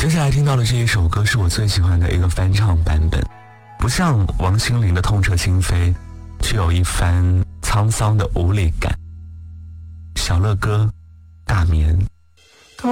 接下来听到的这一首歌是我最喜欢的一个翻唱版本，不像王心凌的痛彻心扉，却有一番沧桑的无力感。小乐歌，大眠。